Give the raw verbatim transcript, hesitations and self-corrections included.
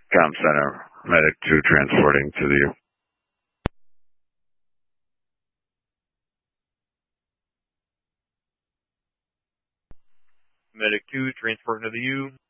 Com Center, Medic two transporting to the U. Medic two transporting to the U.